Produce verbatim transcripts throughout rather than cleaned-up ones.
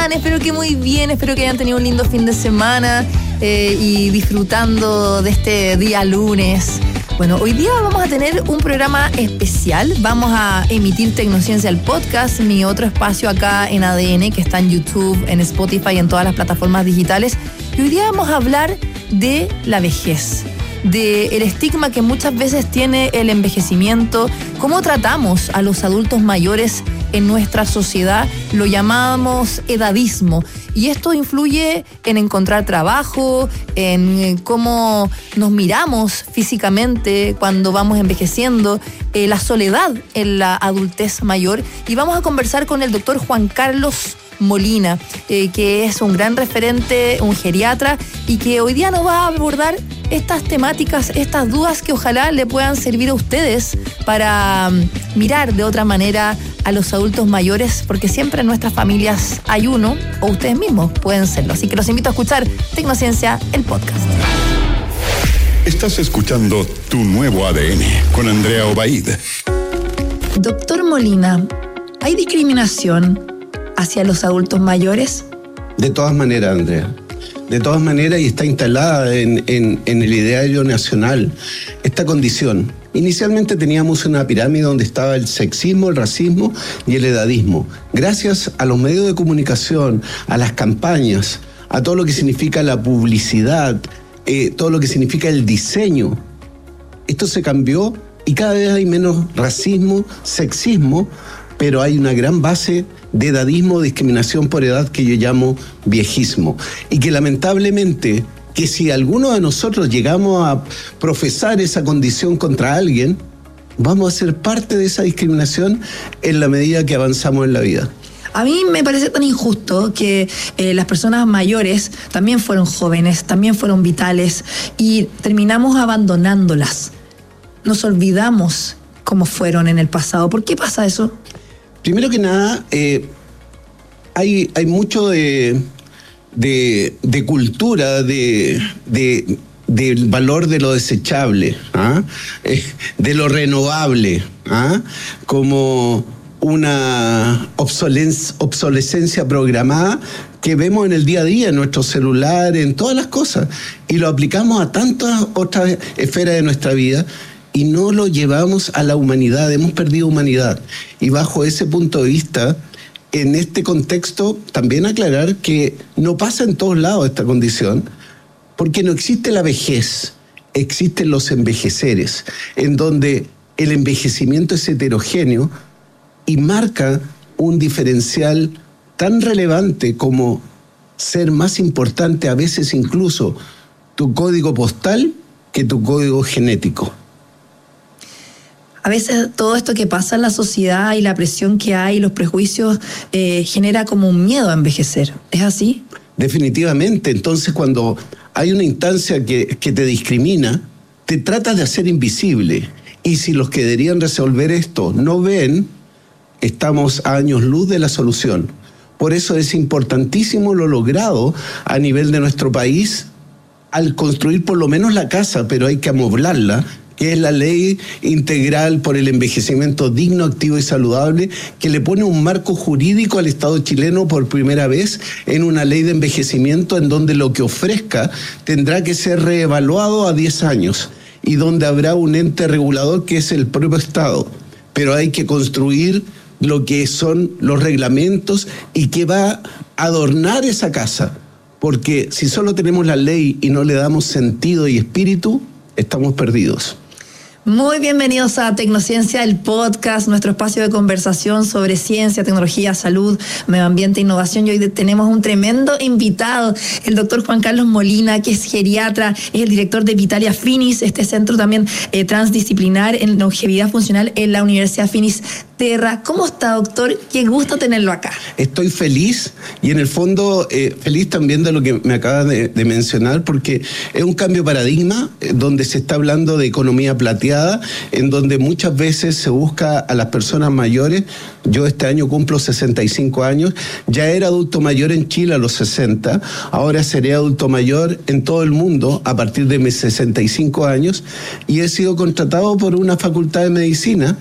están? Espero que muy bien, espero que hayan tenido un lindo fin de semana eh, y disfrutando de este día lunes. Bueno, hoy día vamos a tener un programa especial. Vamos a emitir Tecnociencia, el podcast, mi otro espacio acá en A D N, que está en YouTube, en Spotify, en todas las plataformas digitales. Y hoy día vamos a hablar de la vejez, del estigma que muchas veces tiene el envejecimiento, cómo tratamos a los adultos mayores en nuestra sociedad, lo llamamos edadismo, y esto influye en encontrar trabajo, en cómo nos miramos físicamente cuando vamos envejeciendo, eh, la soledad en la adultez mayor. Y vamos a conversar con el doctor Juan Carlos Molina, eh, que es un gran referente, un geriatra, y que hoy día nos va a abordar estas temáticas, estas dudas que ojalá le puedan servir a ustedes para um, mirar de otra manera a los adultos mayores, porque siempre en nuestras familias hay uno, o ustedes mismos pueden serlo. Así que los invito a escuchar Tecnociencia, el podcast. Estás escuchando Tu Nuevo A D N con Andrea Obaid. Doctor Molina, ¿hay discriminación hacia los adultos mayores? De todas maneras, Andrea. De todas maneras, y está instalada en, en, en el ideario nacional esta condición. Inicialmente teníamos una pirámide donde estaba el sexismo, el racismo y el edadismo. Gracias a los medios de comunicación, a las campañas, a todo lo que significa la publicidad, eh, todo lo que significa el diseño, esto se cambió y cada vez hay menos racismo, sexismo, pero hay una gran base de edadismo, discriminación por edad que yo llamo viejismo. Y que lamentablemente, que si alguno de nosotros llegamos a profesar esa condición contra alguien, vamos a ser parte de esa discriminación en la medida que avanzamos en la vida. A mí me parece tan injusto que eh, las personas mayores también fueron jóvenes, también fueron vitales, y terminamos abandonándolas. Nos olvidamos cómo fueron en el pasado. ¿Por qué pasa eso? Primero que nada, eh, hay, hay mucho de, de, de cultura, de, de, del valor de lo desechable, ¿ah? eh, de lo renovable, ¿ah? como una obsolescencia, obsolescencia programada que vemos en el día a día, en nuestro celular, en todas las cosas, y lo aplicamos a tantas otras esferas de nuestra vida, y no lo llevamos a la humanidad, hemos perdido humanidad. Y bajo ese punto de vista, en este contexto, también aclarar que no pasa en todos lados esta condición, porque no existe la vejez, existen los envejeceres, en donde el envejecimiento es heterogéneo y marca un diferencial tan relevante como ser más importante a veces incluso tu código postal que tu código genético. A veces todo esto que pasa en la sociedad y la presión que hay, los prejuicios, eh, genera como un miedo a envejecer. ¿Es así? Definitivamente. Entonces, cuando hay una instancia que, que te discrimina, te tratas de hacer invisible. Y si los que deberían resolver esto no ven, estamos a años luz de la solución. Por eso es importantísimo lo logrado a nivel de nuestro país al construir por lo menos la casa, pero hay que amoblarla, que es la ley integral por el envejecimiento digno, activo y saludable, que le pone un marco jurídico al Estado chileno por primera vez en una ley de envejecimiento en donde lo que ofrezca tendrá que ser reevaluado a diez años y donde habrá un ente regulador que es el propio Estado. Pero hay que construir lo que son los reglamentos y que va a adornar esa casa, porque si solo tenemos la ley y no le damos sentido y espíritu, estamos perdidos. Muy bienvenidos a Tecnociencia, el podcast, nuestro espacio de conversación sobre ciencia, tecnología, salud, medio ambiente, innovación. Y hoy tenemos un tremendo invitado, el doctor Juan Carlos Molina, que es geriatra, es el director de Vitalia Finis, este centro también eh, transdisciplinar en longevidad funcional en la Universidad Finis Terra. ¿Cómo está, doctor? Qué gusto tenerlo acá. Estoy feliz y en el fondo eh, feliz también de lo que me acaba de, de mencionar, porque es un cambio de paradigma eh, donde se está hablando de economía plateada, en donde muchas veces se busca a las personas mayores. Yo este año cumplo sesenta y cinco años, ya era adulto mayor en Chile a los sesenta, ahora seré adulto mayor en todo el mundo a partir de mis sesenta y cinco años, y he sido contratado por una facultad de medicina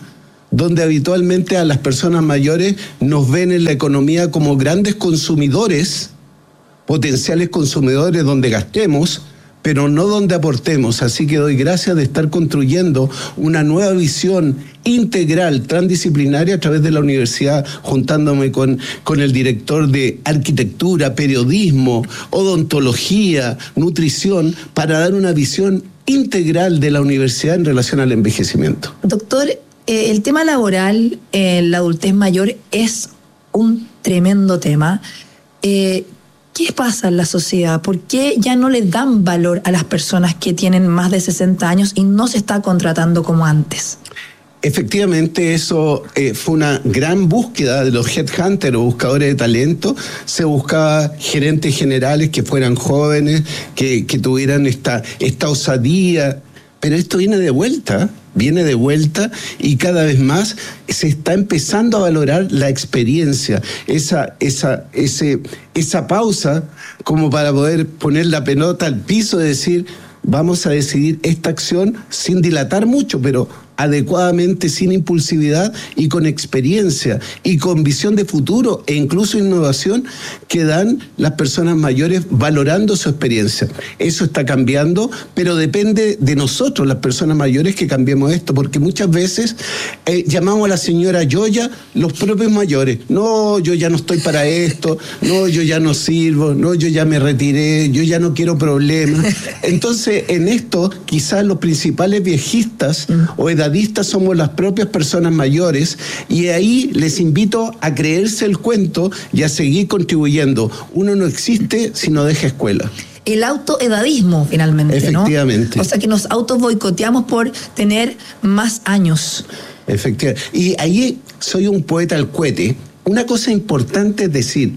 donde habitualmente a las personas mayores nos ven en la economía como grandes consumidores, potenciales consumidores donde gastemos, pero no donde aportemos. Así que doy gracias de estar construyendo una nueva visión integral, transdisciplinaria a través de la universidad, juntándome con, con el director de arquitectura, periodismo, odontología, nutrición, para dar una visión integral de la universidad en relación al envejecimiento. Doctor, eh, el tema laboral en la adultez mayor es un tremendo tema. Eh, ¿Qué pasa en la sociedad? ¿Por qué ya no le dan valor a las personas que tienen más de sesenta años y no se está contratando como antes? Efectivamente, eso eh, fue una gran búsqueda de los headhunters o buscadores de talento. Se buscaba gerentes generales que fueran jóvenes, que, que tuvieran esta, esta osadía. Pero esto viene de vuelta, viene de vuelta y cada vez más se está empezando a valorar la experiencia, esa, esa, ese, esa pausa como para poder poner la pelota al piso y decir, vamos a decidir esta acción sin dilatar mucho, pero adecuadamente, sin impulsividad y con experiencia y con visión de futuro e incluso innovación que dan las personas mayores valorando su experiencia. Eso está cambiando, pero depende de nosotros, las personas mayores, que cambiemos esto, porque muchas veces eh, llamamos a la señora Yoya los propios mayores. No, yo ya no estoy para esto, no, yo ya no sirvo, no, yo ya me retiré, yo ya no quiero problemas. Entonces, en esto, quizás los principales viejistas o edadistas somos las propias personas mayores, y ahí les invito a creerse el cuento y a seguir contribuyendo. Uno no existe si no deja escuela. El autoedadismo, finalmente, efectivamente, ¿no? O sea, que nos auto boicoteamos por tener más años. Efectivamente. Y ahí soy un poeta al cohete. Una cosa importante es decir,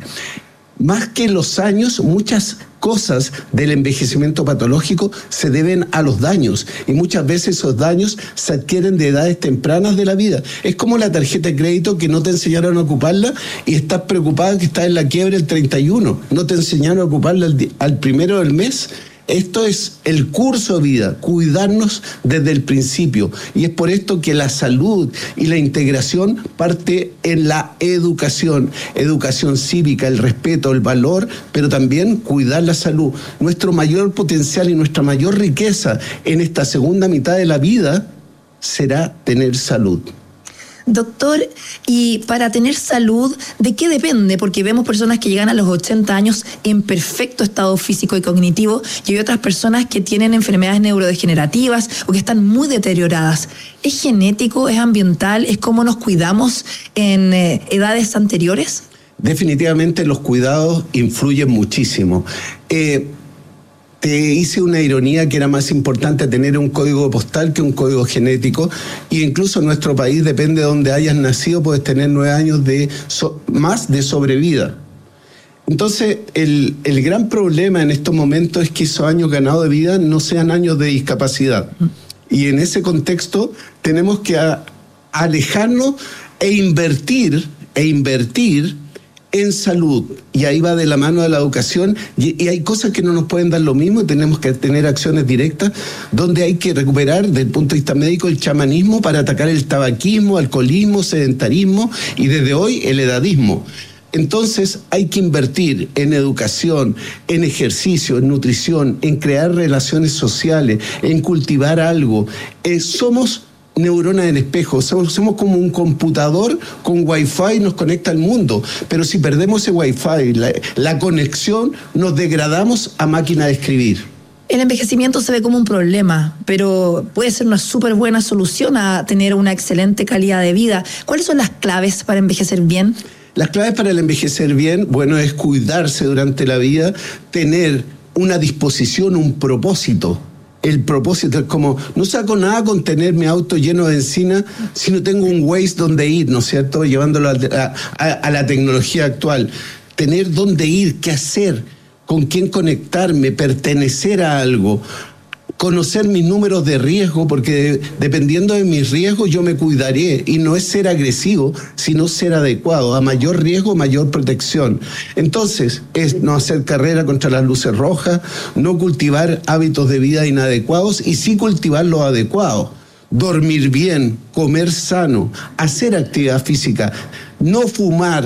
más que los años, muchas cosas del envejecimiento patológico se deben a los daños, y muchas veces esos daños se adquieren de edades tempranas de la vida. Es como la tarjeta de crédito que no te enseñaron a ocuparla y estás preocupada que estás en la quiebra el treinta y uno, no te enseñaron a ocuparla al, al primero del mes. Esto es el curso de vida, cuidarnos desde el principio, y es por esto que la salud y la integración parte en la educación, educación cívica, el respeto, el valor, pero también cuidar la salud. Nuestro mayor potencial y nuestra mayor riqueza en esta segunda mitad de la vida será tener salud. Doctor, y para tener salud, ¿de qué depende? Porque vemos personas que llegan a los ochenta años en perfecto estado físico y cognitivo, y hay otras personas que tienen enfermedades neurodegenerativas o que están muy deterioradas. ¿Es genético, es ambiental, es cómo nos cuidamos en eh, edades anteriores? Definitivamente los cuidados influyen muchísimo. Eh, Te hice una ironía que era más importante tener un código postal que un código genético, y incluso en nuestro país, depende de donde hayas nacido, puedes tener nueve años de so, más de sobrevida. Entonces, el, el gran problema en estos momentos es que esos años ganados de vida no sean años de discapacidad. Y en ese contexto tenemos que a, alejarnos e invertir, e invertir en salud, y ahí va de la mano de la educación, y, y hay cosas que no nos pueden dar lo mismo, y tenemos que tener acciones directas donde hay que recuperar desde el punto de vista médico el chamanismo para atacar el tabaquismo, alcoholismo, sedentarismo y desde hoy el edadismo. Entonces hay que invertir en educación, en ejercicio, en nutrición, en crear relaciones sociales, en cultivar algo. Eh, somos neuronas en espejo, somos, somos como un computador con wifi, nos conecta al mundo, pero si perdemos ese wifi, la, la conexión, nos degradamos a máquina de escribir. El envejecimiento se ve como un problema, pero puede ser una súper buena solución a tener una excelente calidad de vida. ¿Cuáles son las claves para envejecer bien? Las claves para el envejecer bien, bueno, es cuidarse durante la vida, tener una disposición, un propósito. El propósito es como, no saco nada con tener mi auto lleno de benzina si no tengo un Waze donde ir, ¿no es cierto? Llevándolo a, a, a la tecnología actual. Tener dónde ir, qué hacer, con quién conectarme, pertenecer a algo. Conocer mis números de riesgo, porque dependiendo de mis riesgos yo me cuidaré, y no es ser agresivo, sino ser adecuado. A mayor riesgo, mayor protección. Entonces, es no hacer carrera contra las luces rojas, no cultivar hábitos de vida inadecuados y sí cultivar los adecuados. dormir bien, comer sano, hacer actividad física, no fumar,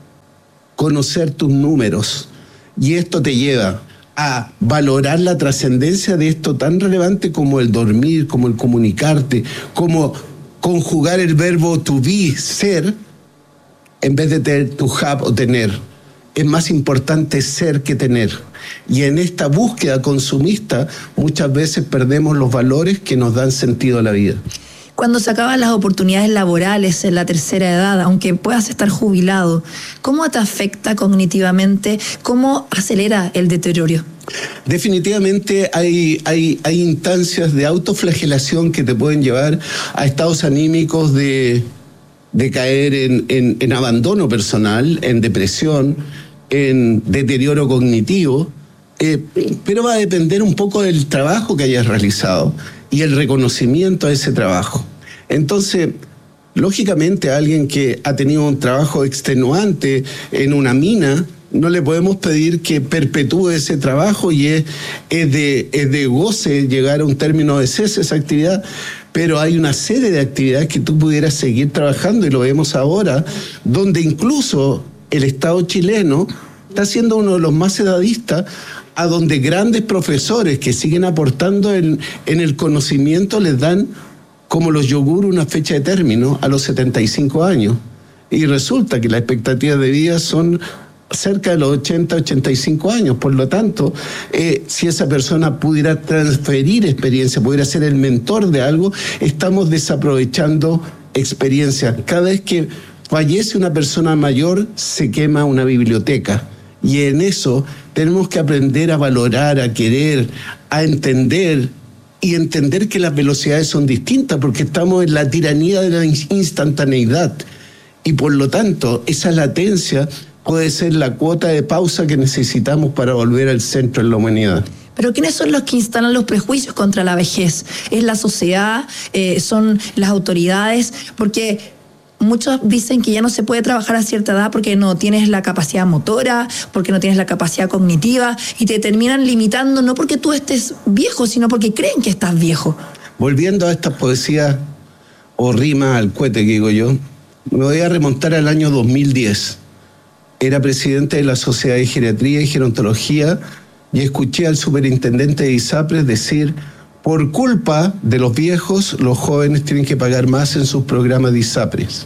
conocer tus números. Y esto te lleva a valorar la trascendencia de esto tan relevante como el dormir, como el comunicarte, como conjugar el verbo to be, ser, en vez de tener to have o tener. Es más importante ser que tener. Y en esta búsqueda consumista muchas veces perdemos los valores que nos dan sentido a la vida. Cuando se acaban las oportunidades laborales en la tercera edad, aunque puedas estar jubilado, ¿cómo te afecta cognitivamente? ¿Cómo acelera el deterioro? Definitivamente hay, hay, hay instancias de autoflagelación que te pueden llevar a estados anímicos de, de caer en, en, en abandono personal, en depresión, en deterioro cognitivo, eh, pero va a depender un poco del trabajo que hayas realizado y el reconocimiento a ese trabajo. Entonces, lógicamente a alguien que ha tenido un trabajo extenuante en una mina, no le podemos pedir que perpetúe ese trabajo y es, es, de, es de goce llegar a un término de cese esa actividad, pero hay una serie de actividades que tú pudieras seguir trabajando y lo vemos ahora, donde incluso el Estado chileno está siendo uno de los más edadistas, a donde grandes profesores que siguen aportando en, en el conocimiento les dan, como los yogur, una fecha de término a los setenta y cinco años. Y resulta que las expectativas de vida son cerca de los ochenta, ochenta y cinco años. Por lo tanto, eh, si esa persona pudiera transferir experiencia, pudiera ser el mentor de algo, estamos desaprovechando experiencia. Cada vez que fallece una persona mayor, se quema una biblioteca. Y en eso tenemos que aprender a valorar, a querer, a entender y entender que las velocidades son distintas porque estamos en la tiranía de la instantaneidad. Y por lo tanto, esa latencia puede ser la cuota de pausa que necesitamos para volver al centro de la humanidad. Pero ¿quiénes son los que instalan los prejuicios contra la vejez? ¿Es la sociedad? Eh, ¿Son las autoridades? Porque muchos dicen que ya no se puede trabajar a cierta edad porque no tienes la capacidad motora, porque no tienes la capacidad cognitiva, y te terminan limitando no porque tú estés viejo, sino porque creen que estás viejo. Volviendo a estas poesías o rimas al cohete que digo yo, me voy a remontar al año dos mil diez. Era presidente de la Sociedad de Geriatría y Gerontología y escuché al superintendente de ISAPRES decir: por culpa de los viejos, los jóvenes tienen que pagar más en sus programas de ISAPRES.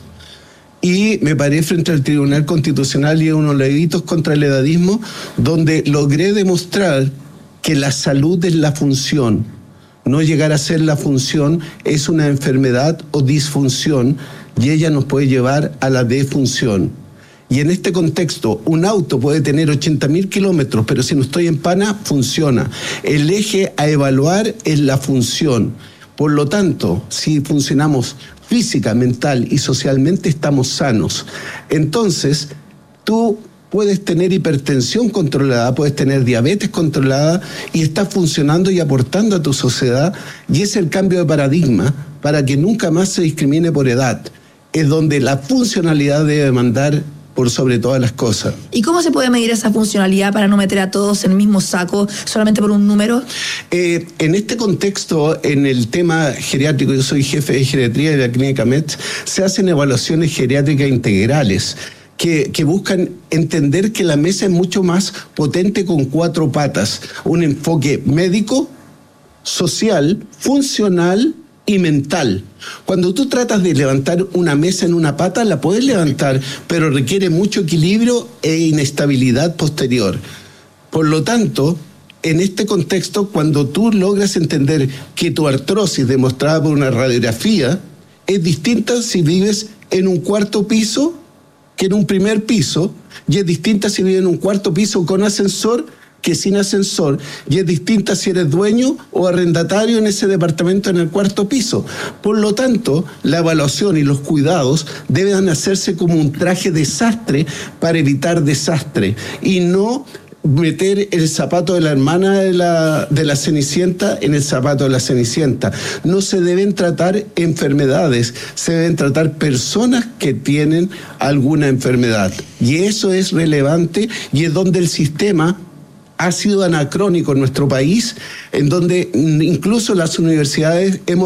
Y me paré frente al Tribunal Constitucional y a unos levitos contra el edadismo, donde logré demostrar que la salud es la función. No llegar a ser la función es una enfermedad o disfunción y ella nos puede llevar a la defunción. Y en este contexto, un auto puede tener ochenta mil kilómetros, pero si no estoy en pana, funciona. El eje a evaluar es la función. Por lo tanto, si funcionamos física, mental y socialmente, estamos sanos. Entonces, tú puedes tener hipertensión controlada, puedes tener diabetes controlada y estás funcionando y aportando a tu sociedad. Y es el cambio de paradigma para que nunca más se discrimine por edad. Es donde la funcionalidad debe mandar por sobre todas las cosas. ¿Y cómo se puede medir esa funcionalidad para no meter a todos en el mismo saco solamente por un número? Eh, en este contexto, en el tema geriátrico, yo soy jefe de geriatría de la Clínica Metz, se hacen evaluaciones geriátricas integrales que, que buscan entender que la mesa es mucho más potente con cuatro patas. Un enfoque médico, social, funcional y mental. Cuando tú tratas de levantar una mesa en una pata, la puedes levantar, pero requiere mucho equilibrio e inestabilidad posterior. Por lo tanto, en este contexto, cuando tú logras entender que tu artrosis demostrada por una radiografía es distinta si vives en un cuarto piso que en un primer piso, y es distinta si vives en un cuarto piso con ascensor que sin ascensor, y es distinta si eres dueño o arrendatario en ese departamento en el cuarto piso. Por lo tanto, la evaluación y los cuidados deben hacerse como un traje desastre para evitar desastre y no meter el zapato de la hermana de la, de la Cenicienta en el zapato de la Cenicienta. No se deben tratar enfermedades, se deben tratar personas que tienen alguna enfermedad. Y eso es relevante y es donde el sistema ha sido anacrónico en nuestro país, en donde incluso las universidades hemos re-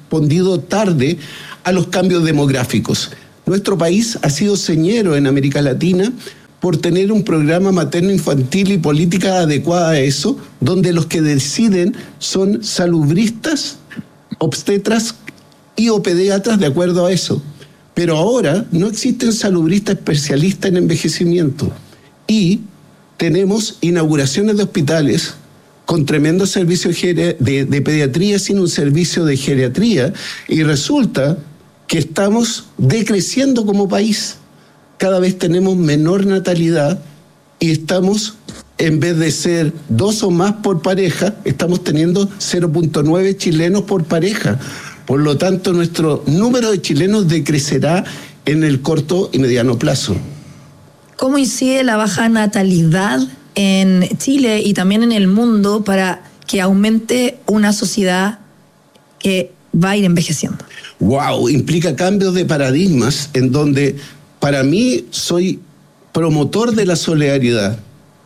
respondido tarde a los cambios demográficos. Nuestro país ha sido señero en América Latina por tener un programa materno-infantil y política adecuada a eso, donde los que deciden son salubristas, obstetras y o pediatras de acuerdo a eso. Pero ahora no existen salubristas especialistas en envejecimiento y tenemos inauguraciones de hospitales con tremendo servicio de, de, de pediatría sin un servicio de geriatría, y resulta que estamos decreciendo como país. Cada vez tenemos menor natalidad y estamos, en vez de ser dos o más por pareja, estamos teniendo cero punto nueve chilenos por pareja. Por lo tanto, nuestro número de chilenos decrecerá en el corto y mediano plazo. ¿Cómo incide la baja natalidad en Chile y también en el mundo para que aumente una sociedad que va a ir envejeciendo? Wow, implica cambios de paradigmas en donde, para mí, soy promotor de la solidaridad.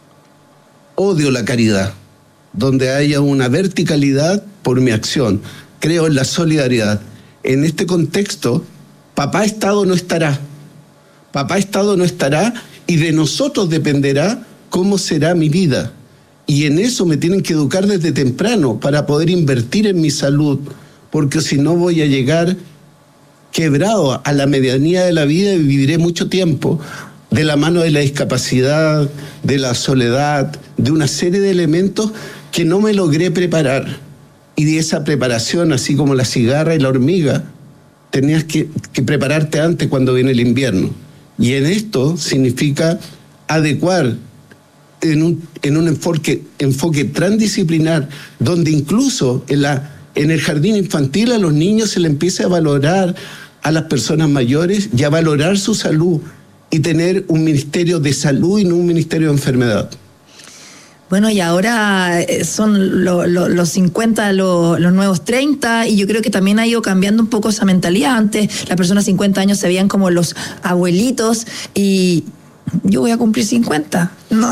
Odio la caridad, donde haya una verticalidad por mi acción. Creo en la solidaridad. En este contexto, papá Estado no estará. Papá Estado no estará y de nosotros dependerá cómo será mi vida. Y en eso me tienen que educar desde temprano para poder invertir en mi salud, porque si no voy a llegar quebrado a la medianía de la vida y viviré mucho tiempo de la mano de la discapacidad, de la soledad, de una serie de elementos que no me logré preparar. Y de esa preparación, así como la cigarra y la hormiga, tenías que, que prepararte antes cuando viene el invierno. Y en esto significa adecuar en un, en un enfoque, enfoque transdisciplinar, donde incluso en, la, en el jardín infantil a los niños se les empiece a valorar a las personas mayores y a valorar su salud y tener un ministerio de salud y no un ministerio de enfermedad. Bueno, y ahora son lo, lo, los cincuenta, lo, los nuevos treinta, y yo creo que también ha ido cambiando un poco esa mentalidad. Antes las personas de cincuenta años se veían como los abuelitos, y yo voy a cumplir cincuenta. No.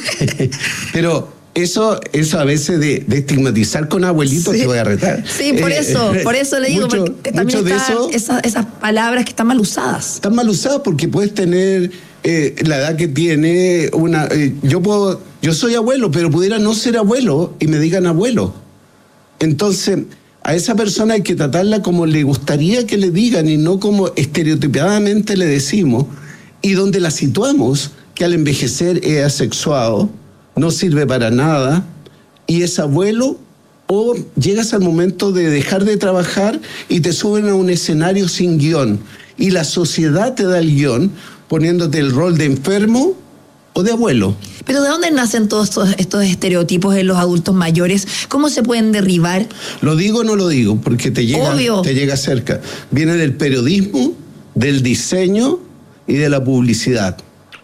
Pero eso, eso a veces de, de estigmatizar con abuelitos, sí, te voy a retar. Sí, por eso, eh, por eso le digo, mucho, porque también está eso, esas, esas palabras que están mal usadas. Están mal usadas porque puedes tener eh, la edad que tiene una... Eh, yo puedo... Yo soy abuelo, pero pudiera no ser abuelo y me digan abuelo. Entonces, a esa persona hay que tratarla como le gustaría que le digan y no como estereotipadamente le decimos, y donde la situamos, que al envejecer es asexuado, no sirve para nada, y es abuelo, o llegas al momento de dejar de trabajar y te suben a un escenario sin guión, y la sociedad te da el guión poniéndote el rol de enfermo o de abuelo. Pero ¿de dónde nacen todos estos, estos estereotipos en los adultos mayores? ¿Cómo se pueden derribar? ¿Lo digo o no lo digo? Porque te llega, te llega cerca. Viene del periodismo, del diseño y de la publicidad.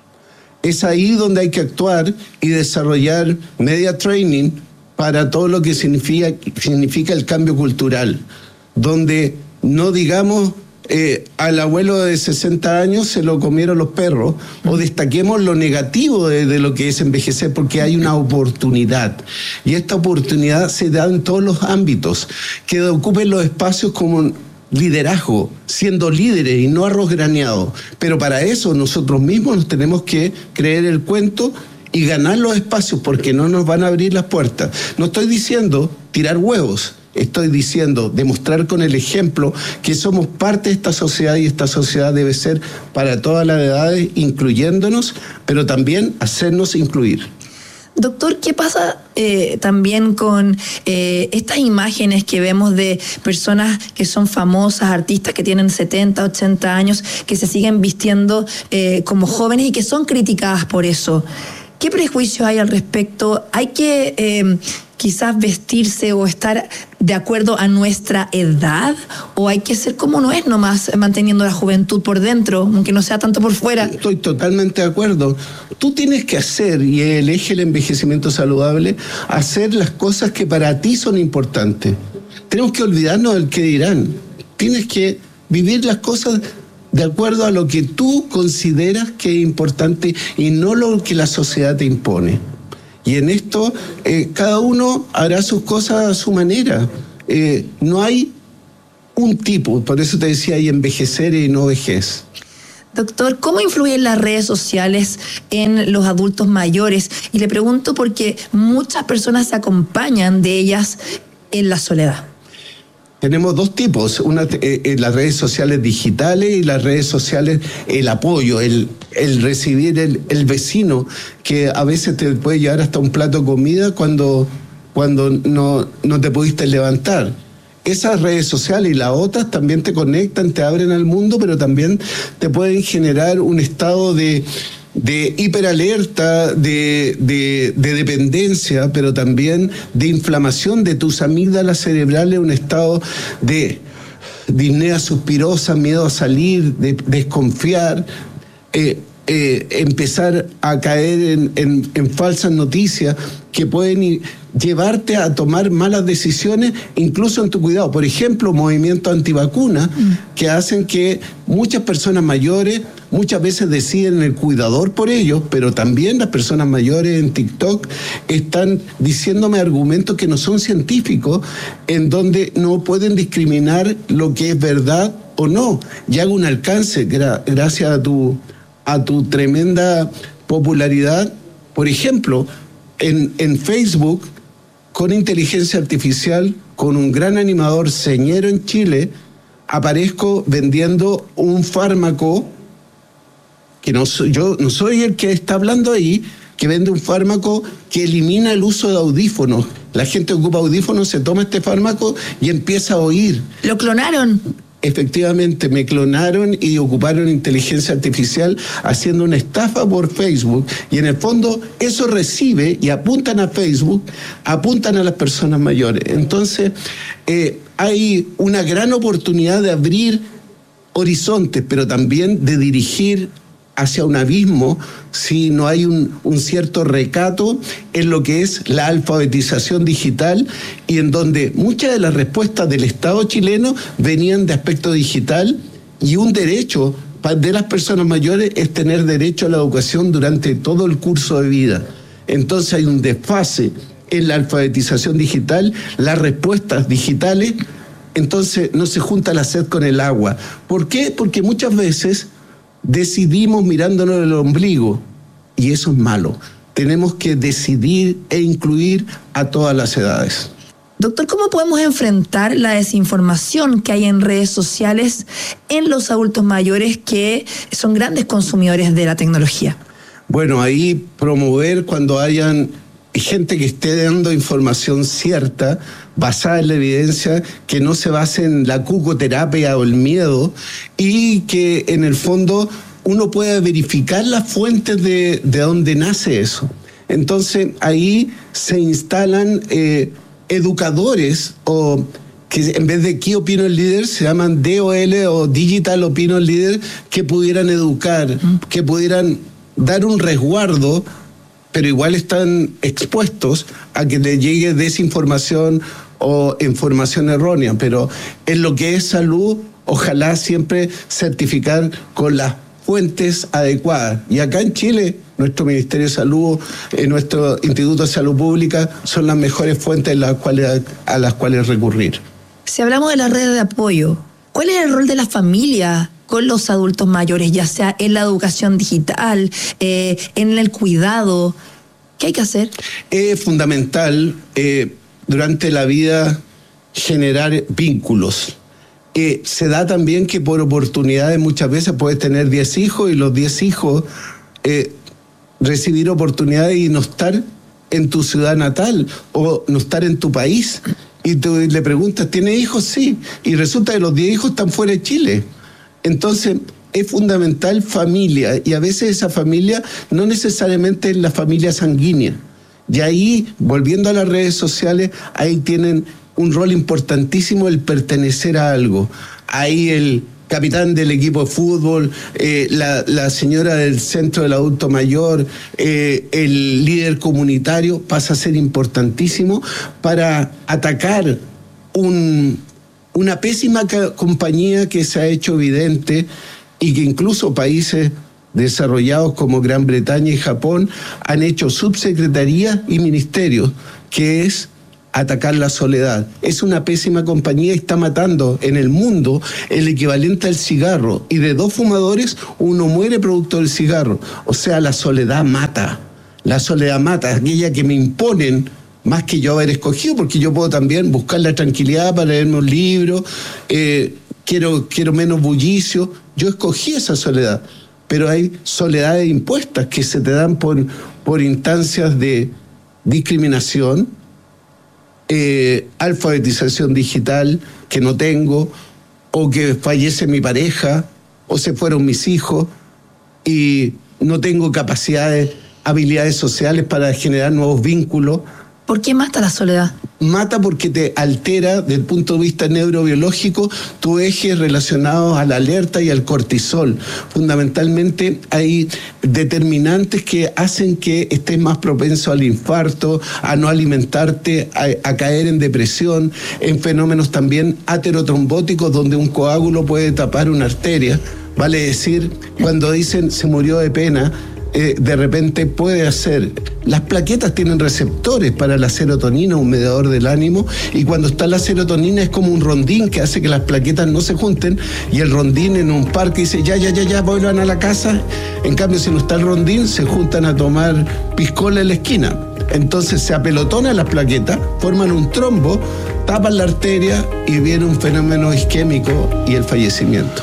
Es ahí donde hay que actuar y desarrollar media training para todo lo que significa, significa el cambio cultural, donde no digamos... Eh, al abuelo de sesenta años se lo comieron los perros, o destaquemos lo negativo de, de lo que es envejecer, porque hay una oportunidad, y esta oportunidad se da en todos los ámbitos, que ocupen los espacios como liderazgo, siendo líderes y no arroz graneado. Pero para eso nosotros mismos nos tenemos que creer el cuento y ganar los espacios, porque no nos van a abrir las puertas. No estoy diciendo tirar huevos, estoy diciendo demostrar con el ejemplo que somos parte de esta sociedad, y esta sociedad debe ser para todas las edades, incluyéndonos, pero también hacernos incluir. Doctor, ¿qué pasa eh, también con eh, estas imágenes que vemos de personas que son famosas, artistas que tienen setenta, ochenta años, que se siguen vistiendo eh, como jóvenes y que son criticadas por eso? ¿Qué prejuicios hay al respecto? ¿Hay que eh, quizás vestirse o estar de acuerdo a nuestra edad? ¿O hay que ser como uno es nomás, manteniendo la juventud por dentro, aunque no sea tanto por fuera? Estoy totalmente de acuerdo. Tú tienes que hacer, y el eje del envejecimiento saludable, hacer las cosas que para ti son importantes. Tenemos que olvidarnos del qué dirán. Tienes que vivir las cosas de acuerdo a lo que tú consideras que es importante y no lo que la sociedad te impone. Y en esto, eh, cada uno hará sus cosas a su manera. Eh, no hay un tipo, por eso te decía ahí envejecer y no vejez. Doctor, ¿cómo influyen las redes sociales en los adultos mayores? Y le pregunto porque muchas personas se acompañan de ellas en la soledad. Tenemos dos tipos, una, eh, eh, las redes sociales digitales y las redes sociales, el apoyo, el, el recibir el, el vecino, que a veces te puede llevar hasta un plato de comida cuando, cuando no, no te pudiste levantar. Esas redes sociales y las otras también te conectan, te abren al mundo, pero también te pueden generar un estado de... de hiperalerta, de, de, de dependencia, pero también de inflamación de tus amígdalas cerebrales, un estado de disnea suspirosa, miedo a salir, de, de desconfiar, eh, eh, empezar a caer en, en, en falsas noticias que pueden ir, llevarte a tomar malas decisiones, incluso en tu cuidado. Por ejemplo, movimientos antivacunas mm. que hacen que muchas personas mayores muchas veces deciden el cuidador por ellos, pero también las personas mayores en TikTok están diciéndome argumentos que no son científicos, en donde no pueden discriminar lo que es verdad o no. Y hago un alcance gra- gracias a tu, a tu tremenda popularidad. Por ejemplo, en, en Facebook, con inteligencia artificial, con un gran animador señero en Chile, aparezco vendiendo un fármaco que no soy, yo no soy el que está hablando ahí, que vende un fármaco que elimina el uso de audífonos. La gente ocupa audífonos, se toma este fármaco y empieza a oír. ¿Lo clonaron? Efectivamente, me clonaron y ocuparon inteligencia artificial haciendo una estafa por Facebook, y en el fondo eso recibe y apuntan a Facebook, apuntan a las personas mayores. Entonces, eh, hay una gran oportunidad de abrir horizontes, pero también de dirigir hacia un abismo si no hay un, un cierto recato en lo que es la alfabetización digital, y en donde muchas de las respuestas del Estado chileno venían de aspecto digital, y un derecho de las personas mayores es tener derecho a la educación durante todo el curso de vida. Entonces hay un desfase en la alfabetización digital, las respuestas digitales, entonces no se junta la sed con el agua. ¿Por qué? Porque muchas veces decidimos mirándonos el ombligo, y eso es malo. Tenemos que decidir e incluir a todas las edades. Doctor, ¿cómo podemos enfrentar la desinformación que hay en redes sociales en los adultos mayores que son grandes consumidores de la tecnología? Bueno, ahí promover cuando hayan gente que esté dando información cierta, basada en la evidencia, que no se base en la cucoterapia o el miedo, y que en el fondo uno pueda verificar las fuentes de, de donde nace eso. Entonces ahí se instalan eh, educadores, o que en vez de ¿Qué opina el líder?, se llaman D O L o Digital Opinion Leader, que pudieran educar, que pudieran dar un resguardo, pero igual están expuestos a que les llegue desinformación o información errónea. Pero en lo que es salud, ojalá siempre certificar con las fuentes adecuadas. Y acá en Chile, nuestro Ministerio de Salud, eh, nuestro Instituto de Salud Pública son las mejores fuentes a las cuales, a las cuales recurrir. Si hablamos de las redes de apoyo, ¿cuál es el rol de la familia con los adultos mayores, ya sea en la educación digital, eh, en el cuidado? ¿Qué hay que hacer? Es fundamental eh, durante la vida generar vínculos. Eh, se da también que por oportunidades muchas veces puedes tener diez hijos, y los diez hijos eh, recibir oportunidades y no estar en tu ciudad natal o no estar en tu país. Y tú le preguntas, ¿tiene hijos? Sí. Y resulta que los diez hijos están fuera de Chile. Entonces, es fundamental familia, y a veces esa familia no necesariamente es la familia sanguínea. Y ahí, volviendo a las redes sociales, ahí tienen un rol importantísimo el pertenecer a algo. Ahí el capitán del equipo de fútbol, eh, la, la señora del centro del adulto mayor, eh, el líder comunitario pasa a ser importantísimo para atacar un, una pésima ca- compañía que se ha hecho evidente, y que incluso países desarrollados como Gran Bretaña y Japón han hecho subsecretarías y ministerios, que es atacar la soledad. Es una pésima compañía y está matando en el mundo el equivalente al cigarro. Y de dos fumadores, uno muere producto del cigarro. O sea, la soledad mata. La soledad mata, aquella que me imponen más que yo haber escogido, porque yo puedo también buscar la tranquilidad para leerme un libro, eh, quiero, quiero menos bullicio. Yo escogí esa soledad, pero hay soledades impuestas que se te dan por, por instancias de discriminación, eh, alfabetización digital que no tengo, o que fallece mi pareja, o se fueron mis hijos, y no tengo capacidades, habilidades sociales para generar nuevos vínculos. ¿Por qué mata la soledad? Mata porque te altera, desde el punto de vista neurobiológico, tus ejes relacionados a la alerta y al cortisol. Fundamentalmente hay determinantes que hacen que estés más propenso al infarto, a no alimentarte, a, a caer en depresión, en fenómenos también aterotrombóticos donde un coágulo puede tapar una arteria. Vale decir, cuando dicen se murió de pena, Eh, de repente puede hacer. Las plaquetas tienen receptores para la serotonina, un mediador del ánimo, y cuando está la serotonina es como un rondín que hace que las plaquetas no se junten, y el rondín en un parque dice ya, ya, ya, ya, vuelvan a la casa. En cambio, si no está el rondín, se juntan a tomar piscola en la esquina. Entonces se apelotonan las plaquetas, forman un trombo, tapan la arteria y viene un fenómeno isquémico y el fallecimiento.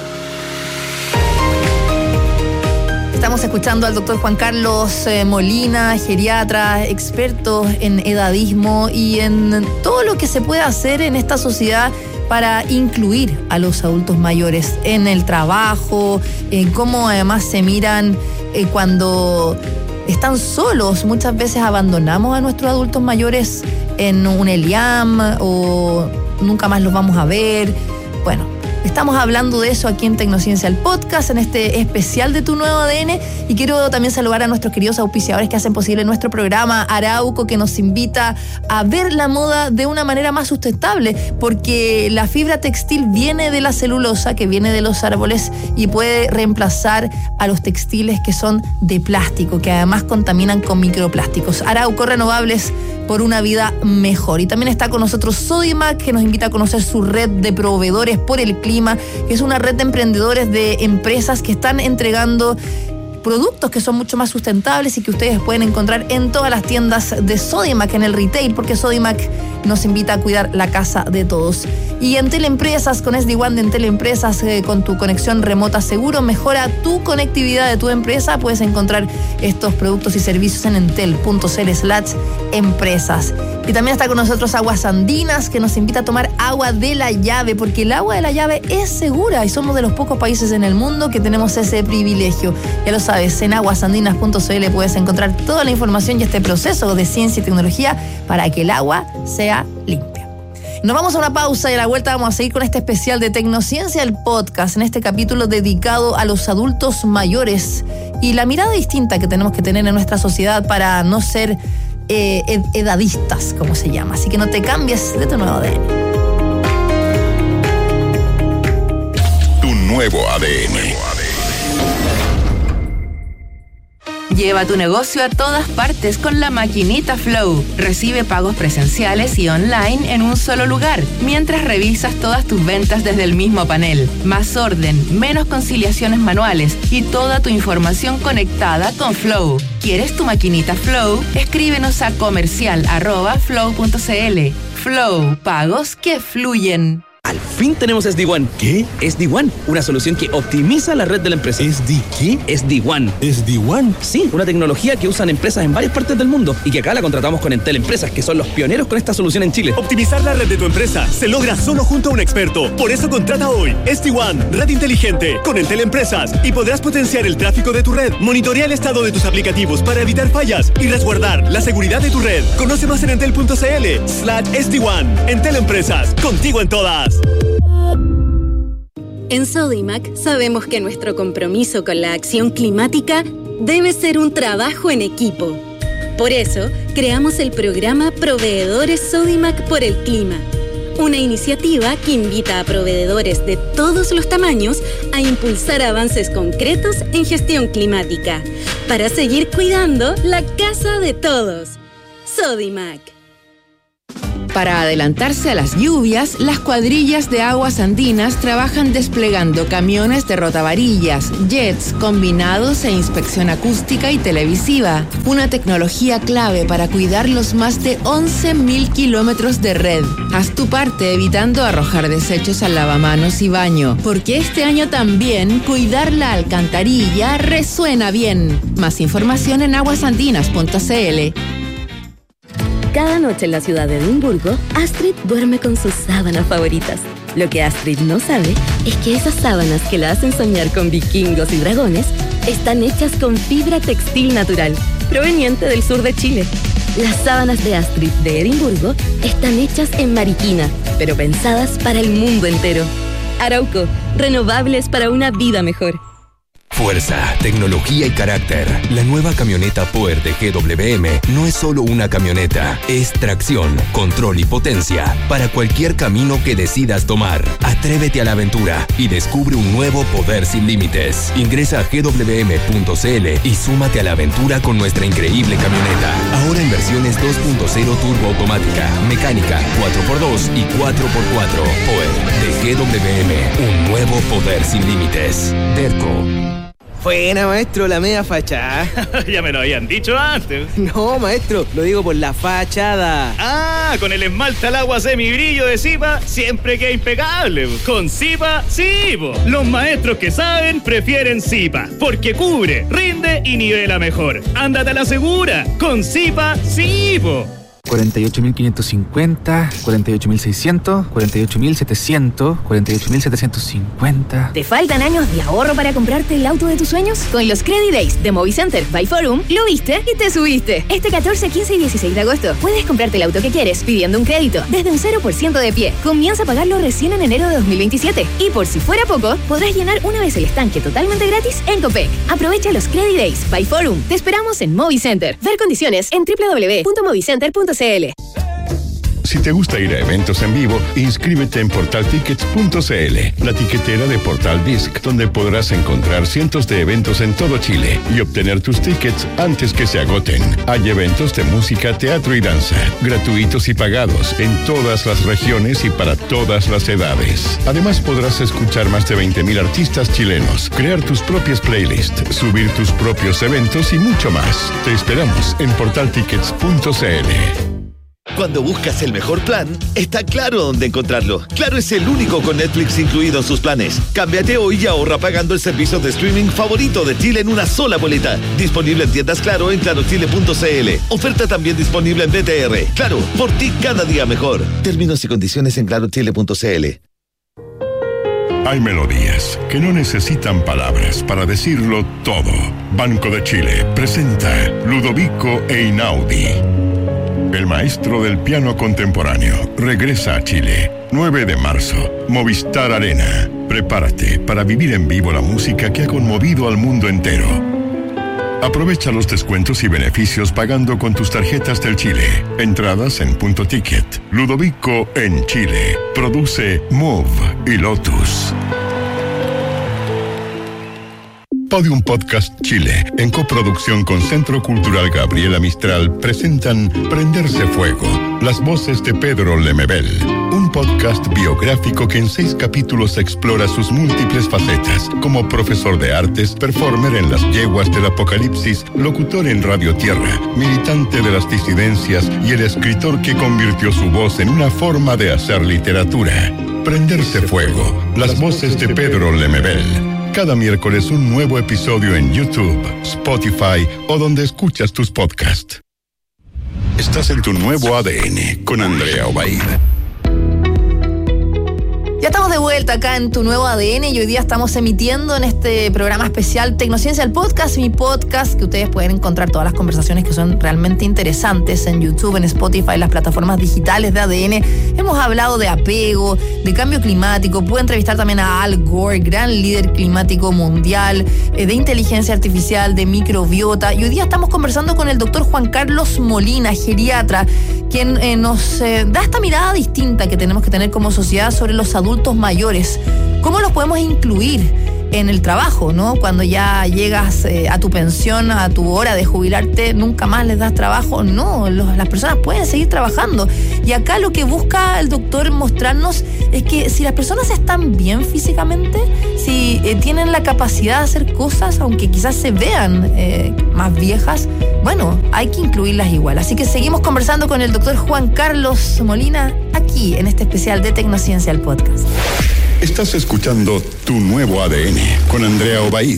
Estamos escuchando al doctor Juan Carlos eh, Molina, geriatra, experto en edadismo y en todo lo que se puede hacer en esta sociedad para incluir a los adultos mayores en el trabajo, en cómo además se miran eh, cuando están solos. Muchas veces abandonamos a nuestros adultos mayores en un ELIAM o nunca más los vamos a ver. Bueno, estamos hablando de eso aquí en Tecnociencia, el podcast, en este especial de Tu Nuevo A D N. Y quiero también saludar a nuestros queridos auspiciadores que hacen posible nuestro programa. Arauco, que nos invita a ver la moda de una manera más sustentable, porque la fibra textil viene de la celulosa, que viene de los árboles, y puede reemplazar a los textiles que son de plástico, que además contaminan con microplásticos. Arauco, renovables por una vida mejor. Y también está con nosotros Sodimac, que nos invita a conocer su red de proveedores por el clima, que es una red de emprendedores, de empresas que están entregando productos que son mucho más sustentables y que ustedes pueden encontrar en todas las tiendas de Sodimac, en el retail, porque Sodimac nos invita a cuidar la casa de todos. Y en Teleempresas, con S D WAN de en Teleempresas, eh, con tu conexión remota seguro, mejora tu conectividad de tu empresa. Puedes encontrar estos productos y servicios en entel.cl slash empresas. Y también está con nosotros Aguas Andinas, que nos invita a tomar agua de la llave, porque el agua de la llave es segura y somos de los pocos países en el mundo que tenemos ese privilegio. Ya lo sabes, en aguasandinas punto cl puedes encontrar toda la información y este proceso de ciencia y tecnología para que el agua sea limpia. Nos vamos a una pausa y a la vuelta vamos a seguir con este especial de Tecnociencia, el podcast, en este capítulo dedicado a los adultos mayores y la mirada distinta que tenemos que tener en nuestra sociedad para no ser eh, edadistas, como se llama. Así que no te cambies de Tu Nuevo A D N. Tu Nuevo A D N. Lleva tu negocio a todas partes con la maquinita Flow. Recibe pagos presenciales y online en un solo lugar, mientras revisas todas tus ventas desde el mismo panel. Más orden, menos conciliaciones manuales y toda tu información conectada con Flow. ¿Quieres tu maquinita Flow? Escríbenos a comercial arroba flow punto cl. Flow, pagos que fluyen. Al fin tenemos S D WAN. ¿Qué? S D WAN, una solución que optimiza la red de la empresa. ¿S D qué? S D WAN. ¿S D WAN? Sí, una tecnología que usan empresas en varias partes del mundo y que acá la contratamos con Entel Empresas, que son los pioneros con esta solución en Chile. Optimizar la red de tu empresa se logra solo junto a un experto. Por eso contrata hoy S D WAN, red inteligente, con Entel Empresas, y podrás potenciar el tráfico de tu red, monitorear el estado de tus aplicativos para evitar fallas y resguardar la seguridad de tu red. Conoce más en entel.cl slash SD1. Entel Empresas, contigo en todas. En Sodimac sabemos que nuestro compromiso con la acción climática debe ser un trabajo en equipo. Por eso, creamos el programa Proveedores Sodimac por el Clima, una iniciativa que invita a proveedores de todos los tamaños a impulsar avances concretos en gestión climática para seguir cuidando la casa de todos. Sodimac. Para adelantarse a las lluvias, las cuadrillas de aguas andinas trabajan desplegando camiones de rotavarillas, jets, combinados e inspección acústica y televisiva. Una tecnología clave para cuidar los más de once mil kilómetros de red. Haz tu parte evitando arrojar desechos al lavamanos y baño, porque este año también cuidar la alcantarilla resuena bien. Más información en aguasandinas punto c l. Cada noche en la ciudad de Edimburgo, Astrid duerme con sus sábanas favoritas. Lo que Astrid no sabe es que esas sábanas que la hacen soñar con vikingos y dragones están hechas con fibra textil natural, proveniente del sur de Chile. Las sábanas de Astrid de Edimburgo están hechas en Mariquina, pero pensadas para el mundo entero. Arauco, renovables para una vida mejor. Fuerza, tecnología y carácter. La nueva camioneta Power de G W M no es solo una camioneta, es tracción, control y potencia para cualquier camino que decidas tomar. Atrévete a la aventura y descubre un nuevo poder sin límites. Ingresa a g w m punto c l y súmate a la aventura con nuestra increíble camioneta. Ahora en versiones dos punto cero turbo automática, mecánica, cuatro por dos y cuatro por cuatro. Power de G W M, un nuevo poder sin límites. Derco. Buena, maestro, la media fachada. Ya me lo habían dicho antes. No, maestro, lo digo por la fachada. Ah, con el esmalte al agua semibrillo de Zipa siempre queda impecable. Con Zipa, sí, po. Los maestros que saben prefieren Zipa, porque cubre, rinde y nivela mejor. Ándate a la segura. Con Zipa, sí, po. cuarenta y ocho mil quinientos cincuenta, cuarenta y ocho mil seiscientos, cuarenta y ocho mil setecientos, cuarenta y ocho mil setecientos cincuenta. ¿Te faltan años de ahorro para comprarte el auto de tus sueños? Con los Credit Days de Movicenter by Forum, lo viste y te subiste. Este catorce, quince y dieciséis de agosto puedes comprarte el auto que quieres pidiendo un crédito desde un cero por ciento de pie. Comienza a pagarlo recién en enero de dos mil veintisiete. Y por si fuera poco, podrás llenar una vez el estanque totalmente gratis en Copec. Aprovecha los Credit Days by Forum. Te esperamos en Movicenter. Ver condiciones en w w w punto movicenter punto c l. Si te gusta ir a eventos en vivo, inscríbete en portal tickets punto c l, la tiquetera de Portal Disc, donde podrás encontrar cientos de eventos en todo Chile y obtener tus tickets antes que se agoten. Hay eventos de música, teatro y danza, gratuitos y pagados en todas las regiones y para todas las edades. Además, podrás escuchar más de veinte mil artistas chilenos, crear tus propias playlists, subir tus propios eventos y mucho más. Te esperamos en portal tickets punto c l. Cuando buscas el mejor plan, está claro dónde encontrarlo. Claro es el único con Netflix incluido en sus planes. Cámbiate hoy y ahorra pagando el servicio de streaming favorito de Chile en una sola boleta. Disponible en tiendas Claro en claro chile punto c l. Oferta también disponible en B T R. Claro, por ti cada día mejor. Términos y condiciones en claro chile punto c l. Hay melodías que no necesitan palabras para decirlo todo. Banco de Chile presenta Ludovico Einaudi. El maestro del piano contemporáneo regresa a Chile. nueve de marzo, Movistar Arena. Prepárate para vivir en vivo la música que ha conmovido al mundo entero. Aprovecha los descuentos y beneficios pagando con tus tarjetas del Chile. Entradas en Punto Ticket. Ludovico en Chile. Produce Move y Lotus. Podium Podcast Chile, en coproducción con Centro Cultural Gabriela Mistral, presentan Prenderse Fuego, las voces de Pedro Lemebel, un podcast biográfico que en seis capítulos explora sus múltiples facetas, como profesor de artes, performer en las yeguas del apocalipsis, locutor en Radio Tierra, militante de las disidencias y el escritor que convirtió su voz en una forma de hacer literatura. Prenderse Fuego, las voces de Pedro Lemebel. Cada miércoles un nuevo episodio en YouTube, Spotify o donde escuchas tus podcasts. Estás en tu nuevo A D N con Andrea Obaid. Ya estamos de vuelta acá en tu nuevo A D N y hoy día estamos emitiendo en este programa especial Tecnociencia, el podcast, mi podcast, que ustedes pueden encontrar todas las conversaciones que son realmente interesantes en YouTube, en Spotify, en las plataformas digitales de A D N. Hemos hablado de apego, de cambio climático, pude entrevistar también a Al Gore, gran líder climático mundial, de inteligencia artificial, de microbiota, y hoy día estamos conversando con el doctor Juan Carlos Molina, geriatra, quien eh, nos eh, da esta mirada distinta que tenemos que tener como sociedad sobre los adultos mayores. ¿Cómo los podemos incluir en el trabajo, ¿no? Cuando ya llegas eh, a tu pensión, a tu hora de jubilarte, nunca más les das trabajo. No, los, las personas pueden seguir trabajando. Y acá lo que busca el doctor mostrarnos es que si las personas están bien físicamente, si eh, tienen la capacidad de hacer cosas, aunque quizás se vean eh, más viejas, bueno, hay que incluirlas igual. Así que seguimos conversando con el doctor Juan Carlos Molina aquí en este especial de Tecnociencia, el podcast. Estás escuchando Tu Nuevo A D N con Andrea Obaid.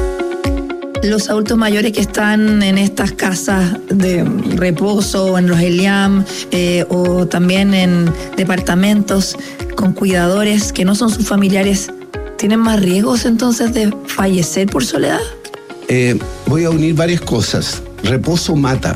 Los adultos mayores que están en estas casas de reposo, en los ELIAM, eh, o también en departamentos con cuidadores que no son sus familiares, ¿tienen más riesgos entonces de fallecer por soledad? Eh, voy a unir varias cosas. Reposo mata.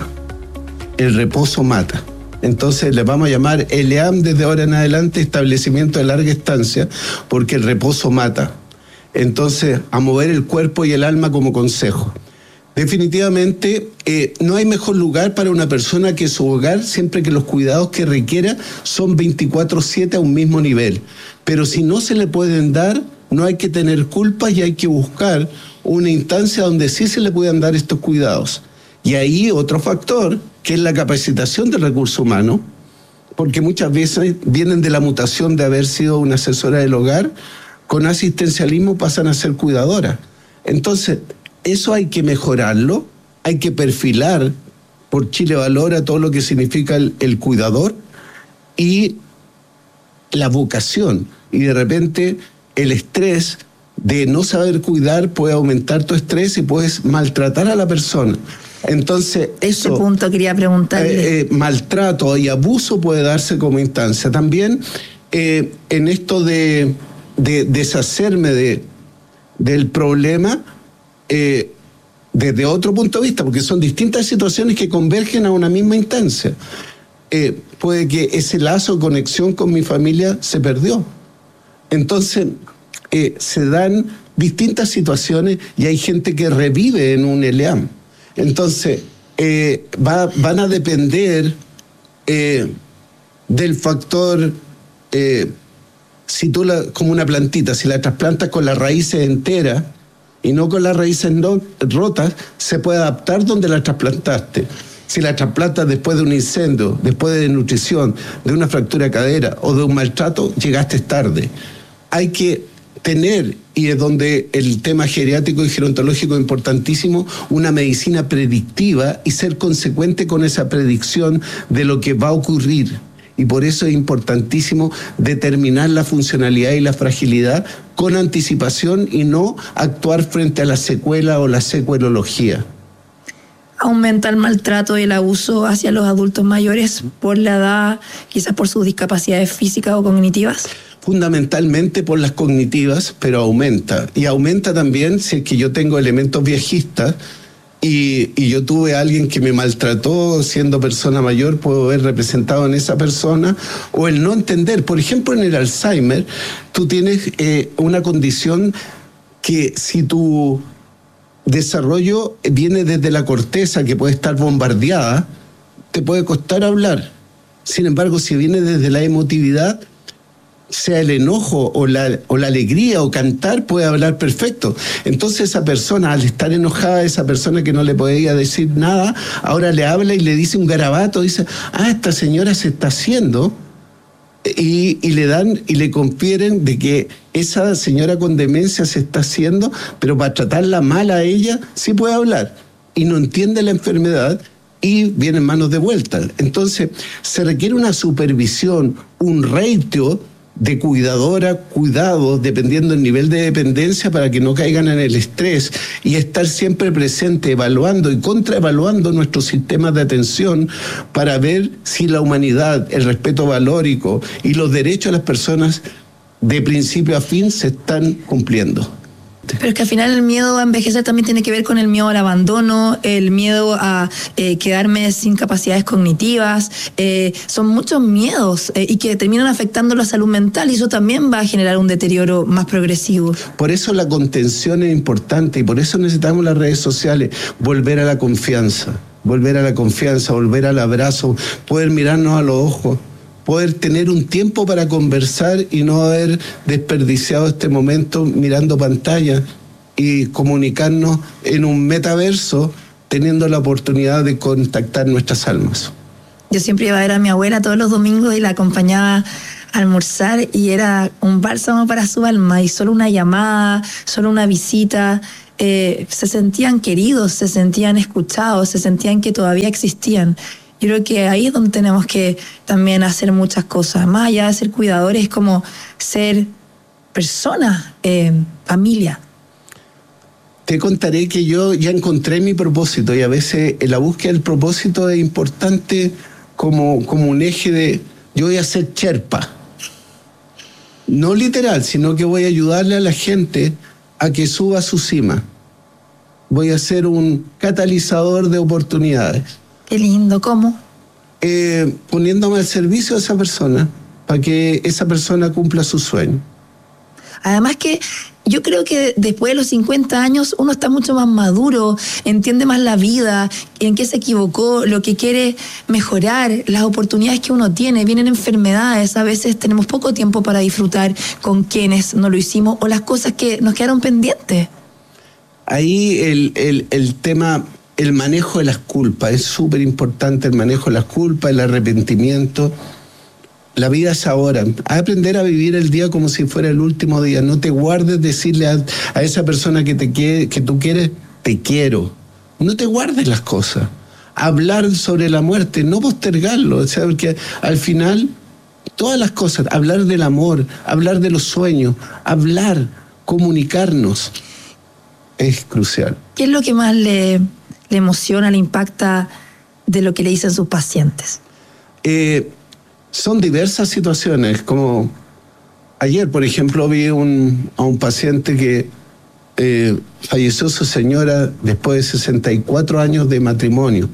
El reposo mata. Entonces le vamos a llamar ELEAM desde ahora en adelante, establecimiento de larga estancia, porque el reposo mata. Entonces, a mover el cuerpo y el alma como consejo. Definitivamente, eh, no hay mejor lugar para una persona que su hogar, siempre que los cuidados que requiera son veinticuatro siete a un mismo nivel. Pero si no se le pueden dar, no hay que tener culpas y hay que buscar una instancia donde sí se le puedan dar estos cuidados. Y ahí otro factor, que es la capacitación del recurso humano, porque muchas veces vienen de la mutación de haber sido una asesora del hogar, con asistencialismo pasan a ser cuidadoras. Entonces, eso hay que mejorarlo, hay que perfilar, por Chile Valora, todo lo que significa el, el cuidador y la vocación. Y de repente el estrés de no saber cuidar puede aumentar tu estrés y puedes maltratar a la persona. Entonces, eso... Ese punto quería preguntarle. Eh, eh, maltrato y abuso puede darse como instancia. También eh, en esto de, de deshacerme de, del problema eh, desde otro punto de vista, porque son distintas situaciones que convergen a una misma instancia. Eh, puede que ese lazo de conexión con mi familia se perdió. Entonces, eh, se dan distintas situaciones y hay gente que revive en un ELEAM. Entonces, eh, va, van a depender eh, del factor, eh, si tú la, como una plantita, si la trasplantas con las raíces enteras y no con las raíces no, rotas, se puede adaptar donde la trasplantaste. Si la trasplantas después de un incendio, después de desnutrición, de una fractura de cadera o de un maltrato, llegaste tarde. Hay que tener, y es donde el tema geriátrico y gerontológico es importantísimo, una medicina predictiva y ser consecuente con esa predicción de lo que va a ocurrir. Y por eso es importantísimo determinar la funcionalidad y la fragilidad con anticipación y no actuar frente a la secuela o la secuelología. ¿Aumenta el maltrato y el abuso hacia los adultos mayores por la edad, quizás por sus discapacidades físicas o cognitivas? Fundamentalmente por las cognitivas, pero aumenta. Y aumenta también si es que yo tengo elementos viejistas y, y yo tuve a alguien que me maltrató siendo persona mayor, puedo ver representado en esa persona, o el no entender. Por ejemplo, en el Alzheimer, tú tienes eh, una condición que si tu desarrollo viene desde la corteza, que puede estar bombardeada, te puede costar hablar. Sin embargo, si viene desde la emotividad, sea el enojo o la, o la alegría o cantar, puede hablar perfecto. Entonces esa persona, al estar enojada, esa persona que no le podía decir nada, ahora le habla y le dice un garabato, dice, ah, esta señora se está haciendo, y, y le dan y le confieren de que esa señora con demencia se está haciendo, pero para tratarla mal a ella sí puede hablar y no entiende la enfermedad y viene en manos de vuelta. Entonces se requiere una supervisión, un ratio de cuidadora, cuidado, dependiendo del nivel de dependencia, para que no caigan en el estrés, y estar siempre presente, evaluando y contraevaluando nuestros sistemas de atención para ver si la humanidad, el respeto valórico y los derechos de las personas de principio a fin se están cumpliendo. Pero es que al final el miedo a envejecer también tiene que ver con el miedo al abandono, el miedo a eh, quedarme sin capacidades cognitivas. Eh, son muchos miedos eh, y que terminan afectando la salud mental, y eso también va a generar un deterioro más progresivo. Por eso la contención es importante y por eso necesitamos las redes sociales, volver a la confianza, volver a la confianza, volver al abrazo, poder mirarnos a los ojos. poder tener un tiempo para conversar y no haber desperdiciado este momento mirando pantalla y comunicarnos en un metaverso, teniendo la oportunidad de contactar nuestras almas. Yo siempre iba a ver a mi abuela todos los domingos y la acompañaba a almorzar y era un bálsamo para su alma, y solo una llamada, solo una visita, eh, se sentían queridos, se sentían escuchados, se sentían que todavía existían. Yo creo que ahí es donde tenemos que también hacer muchas cosas, más allá de ser cuidadores, como ser personas, eh, familia. Te contaré que yo ya encontré mi propósito, y a veces en la búsqueda del propósito es importante como, como un eje de, yo voy a ser Sherpa. No literal, sino que voy a ayudarle a la gente a que suba a su cima. Voy a ser un catalizador de oportunidades. Qué lindo, ¿cómo? Eh, poniéndome al servicio de esa persona para que esa persona cumpla su sueño. Además que yo creo que después de los cincuenta años uno está mucho más maduro, entiende más la vida, en qué se equivocó, lo que quiere mejorar, las oportunidades que uno tiene. Vienen enfermedades, a veces tenemos poco tiempo para disfrutar con quienes no lo hicimos o las cosas que nos quedaron pendientes. Ahí el, el, el tema, el manejo de las culpas, es súper importante el manejo de las culpas, el arrepentimiento. La vida es ahora. A aprender a vivir el día como si fuera el último día. No te guardes decirle a, a esa persona que, te quiere, que tú quieres, te quiero. No te guardes las cosas. Hablar sobre la muerte, no postergarlo. O sea, porque al final, todas las cosas, hablar del amor, hablar de los sueños, hablar, comunicarnos, es crucial. ¿Qué es lo que más le, le emociona, le impacta de lo que le dicen sus pacientes? Eh... Son diversas situaciones, como ayer, por ejemplo, vi un, a un paciente que eh, falleció su señora después de sesenta y cuatro años de matrimonio.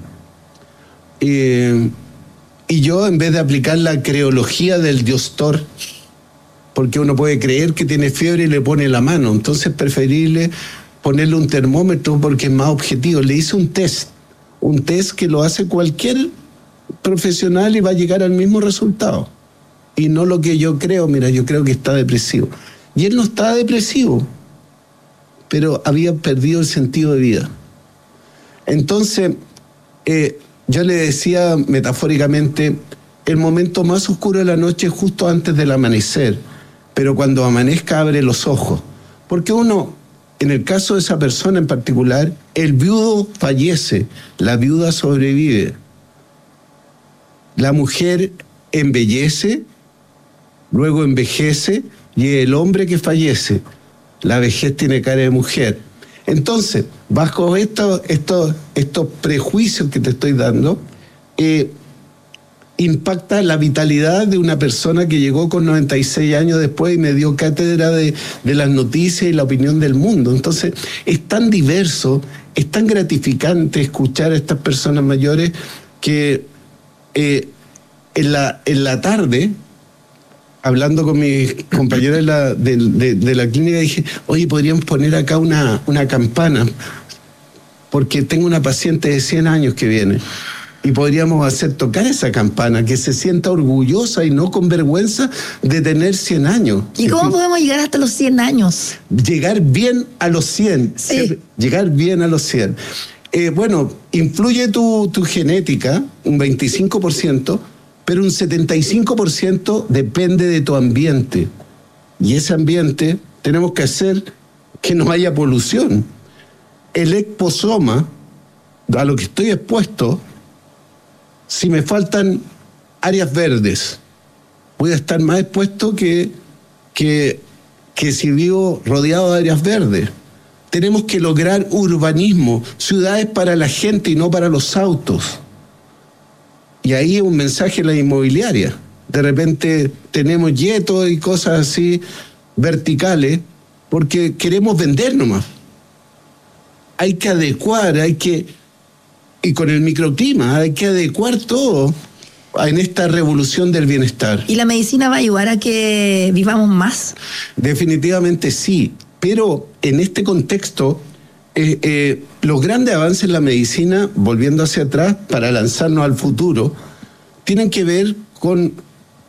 Eh, y yo, en vez de aplicar la creología del Diostor, porque uno puede creer que tiene fiebre y le pone la mano, entonces preferible ponerle un termómetro porque es más objetivo. Le hice un test, un test que lo hace cualquier profesional y va a llegar al mismo resultado. Y no lo que yo creo, mira, yo creo que está depresivo. Y él no estaba depresivo, pero había perdido el sentido de vida. Entonces, eh, yo le decía metafóricamente, el momento más oscuro de la noche es justo antes del amanecer, pero cuando amanezca abre los ojos. Porque uno, en el caso de esa persona en particular, el viudo fallece, la viuda sobrevive. La mujer embellece, luego envejece, y el hombre que fallece, la vejez tiene cara de mujer. Entonces, bajo estos, estos, estos prejuicios que te estoy dando, eh, impacta la vitalidad de una persona que llegó con noventa y seis años después y me dio cátedra de, de las noticias y la opinión del mundo. Entonces, es tan diverso, es tan gratificante escuchar a estas personas mayores que Eh, en, la, en la tarde, hablando con mis compañeros de la, de, de, de la clínica, dije, oye, podríamos poner acá una, una campana, porque tengo una paciente de cien años que viene, y podríamos hacer tocar esa campana, que se sienta orgullosa y no con vergüenza de tener cien años. ¿Y cómo podemos llegar hasta los cien años? Llegar bien a los cien. Sí. Llegar bien a los cien. Eh, bueno, influye tu, tu genética, un veinticinco por ciento, pero un setenta y cinco por ciento depende de tu ambiente. Y ese ambiente tenemos que hacer que no haya polución. El ecposoma, a lo que estoy expuesto, si me faltan áreas verdes, voy a estar más expuesto que, que, que si vivo rodeado de áreas verdes. Tenemos que lograr urbanismo, ciudades para la gente y no para los autos. Y ahí es un mensaje a la inmobiliaria. De repente tenemos yetos y cosas así verticales porque queremos vender nomás. Hay que adecuar, hay que, y con el microclima, hay que adecuar todo en esta revolución del bienestar. ¿Y la medicina va a ayudar a que vivamos más? Definitivamente sí. Pero en este contexto, eh, eh, los grandes avances en la medicina, volviendo hacia atrás para lanzarnos al futuro, tienen que ver con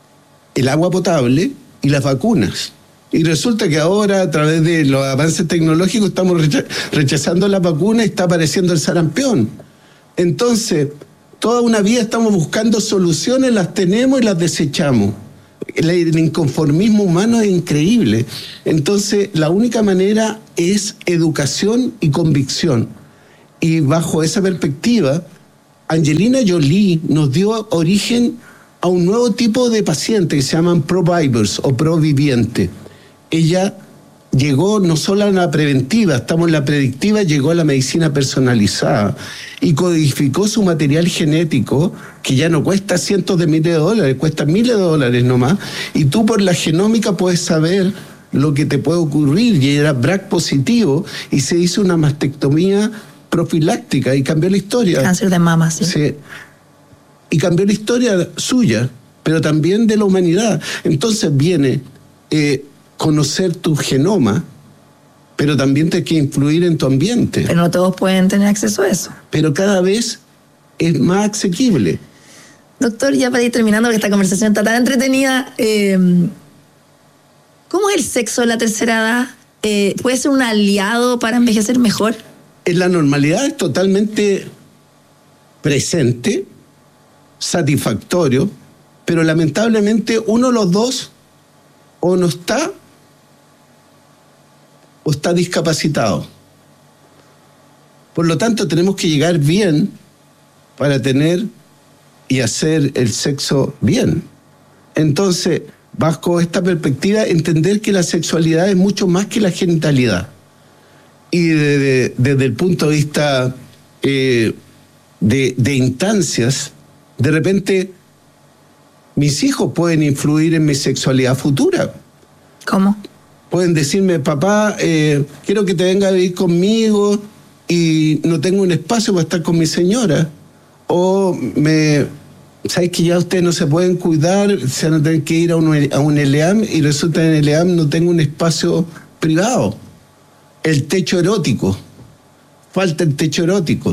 el agua potable y las vacunas. Y resulta que ahora, a través de los avances tecnológicos, estamos rechazando la vacuna y está apareciendo el sarampión. Entonces, toda una vida estamos buscando soluciones, las tenemos y las desechamos. El, el inconformismo humano es increíble. Entonces, la única manera es educación y convicción. Y bajo esa perspectiva, Angelina Jolie nos dio origen a un nuevo tipo de pacientes que se llaman provivers o provivientes. Ella llegó no solo a la preventiva, estamos en la predictiva, llegó a la medicina personalizada y codificó su material genético, que ya no cuesta cientos de miles de dólares, cuesta miles de dólares nomás, y tú por la genómica puedes saber lo que te puede ocurrir, y era B R C A positivo, y se hizo una mastectomía profiláctica y cambió la historia. Cáncer de mama, sí. Sí. Y cambió la historia suya, pero también de la humanidad. Entonces viene eh, conocer tu genoma, pero también tienes que influir en tu ambiente. Pero no todos pueden tener acceso a eso. Pero cada vez es más asequible. Doctor, ya para ir terminando, porque esta conversación está tan entretenida, eh, ¿cómo es el sexo de la tercera edad? Eh, ¿Puede ser un aliado para envejecer mejor? En la normalidad es totalmente presente, satisfactorio, pero lamentablemente uno de los dos o no está o está discapacitado. Por lo tanto, tenemos que llegar bien para tener y hacer el sexo bien. Entonces, bajo esta perspectiva, entender que la sexualidad es mucho más que la genitalidad. Y desde, desde el punto de vista eh, de, de instancias, de repente mis hijos pueden influir en mi sexualidad futura. ¿Cómo? Pueden decirme, papá, eh, quiero que te venga a vivir conmigo y no tengo un espacio para estar con mi señora. O me, ¿sabes que ya ustedes no se pueden cuidar? Se van a tener que ir a un, a un L E A M y resulta que en el L E A M no tengo un espacio privado. El techo erótico. Falta el techo erótico.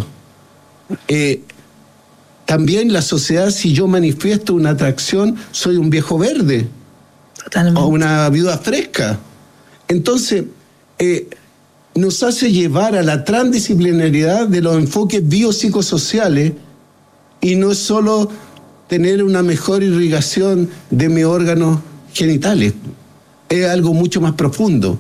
Eh, también la sociedad, si yo manifiesto una atracción, soy un viejo verde. Totalmente. O una viuda fresca. Entonces, eh, nos hace llevar a la transdisciplinariedad de los enfoques biopsicosociales y no es solo tener una mejor irrigación de mis órganos genitales. Es algo mucho más profundo.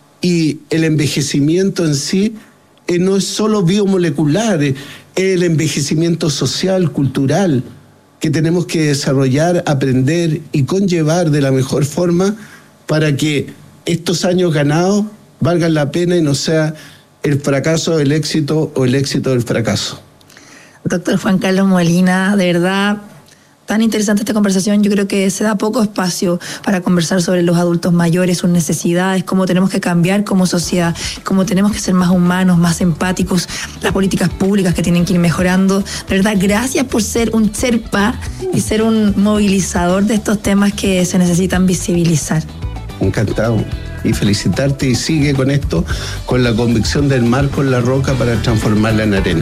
Y el envejecimiento en sí eh, no es solo biomolecular, es el envejecimiento social, cultural, que tenemos que desarrollar, aprender y conllevar de la mejor forma para que estos años ganados valgan la pena y no sea el fracaso del éxito o el éxito del fracaso. Doctor Juan Carlos Molina, de verdad, tan interesante esta conversación. Yo creo que se da poco espacio para conversar sobre los adultos mayores, sus necesidades, cómo tenemos que cambiar como sociedad, cómo tenemos que ser más humanos, más empáticos, las políticas públicas que tienen que ir mejorando. De verdad, gracias por ser un Sherpa y ser un movilizador de estos temas que se necesitan visibilizar. Encantado. Y felicitarte y sigue con esto, con la convicción del mar con la roca para transformarla en arena.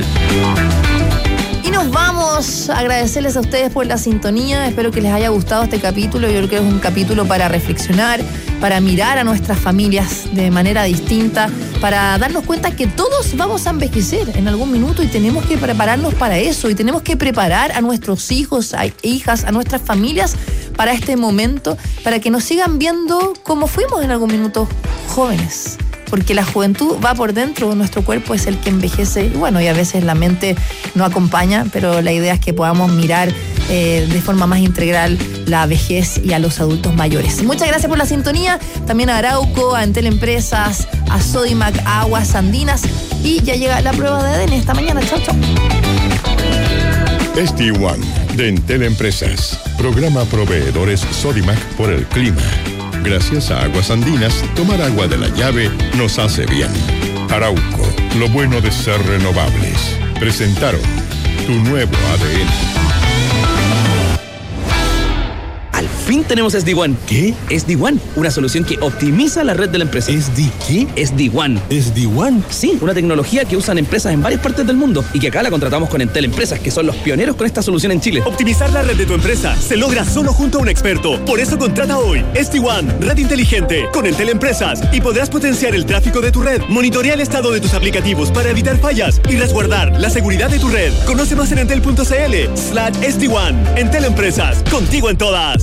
Y nos vamos a agradecerles a ustedes por la sintonía. Espero que les haya gustado este capítulo. Yo creo que es un capítulo para reflexionar, para mirar a nuestras familias de manera distinta, para darnos cuenta que todos vamos a envejecer en algún minuto y tenemos que prepararnos para eso y tenemos que preparar a nuestros hijos, a hijas, a nuestras familias para este momento, para que nos sigan viendo como fuimos en algún minuto jóvenes. Porque la juventud va por dentro, nuestro cuerpo es el que envejece y bueno, y a veces la mente no acompaña, pero la idea es que podamos mirar eh, de forma más integral la vejez y a los adultos mayores. Muchas gracias por la sintonía, también a Arauco, a Entel Empresas, a Sodimac, a Aguas Andinas, y ya llega la prueba de A D N esta mañana. Chau, chau. S D uno de Entel Empresas, programa Proveedores Sodimac por el clima. Gracias a Aguas Andinas, tomar agua de la llave nos hace bien. Arauco, lo bueno de ser renovables. Presentaron tu nuevo A D N. Al fin tenemos S D WAN. ¿Qué? S D WAN, una solución que optimiza la red de la empresa. ¿S D qué? S D WAN. ¿S D WAN? Sí, una tecnología que usan empresas en varias partes del mundo y que acá la contratamos con Entel Empresas, que son los pioneros con esta solución en Chile. Optimizar la red de tu empresa se logra solo junto a un experto. Por eso contrata hoy S D WAN, red inteligente, con Entel Empresas y podrás potenciar el tráfico de tu red, monitorear el estado de tus aplicativos para evitar fallas y resguardar la seguridad de tu red. Conoce más en entel punto c l slash S D WAN. Entel Empresas, contigo en todas.